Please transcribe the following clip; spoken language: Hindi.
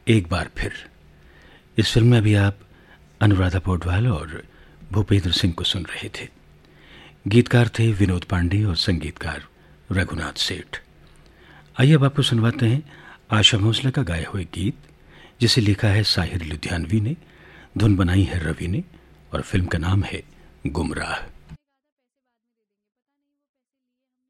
एक बार फिर। इस फिल्म में अभी आप अनुराधा पौडवाल और भूपेंद्र सिंह को सुन रहे थे। गीतकार थे विनोद पांडे और संगीतकार रघुनाथ सेठ। आइए अब आपको सुनवाते हैं आशा भोसले का गाया हुए गीत, जिसे लिखा है साहिर लुधियानवी ने, धुन बनाई है रवि ने और फिल्म का नाम है गुमराह।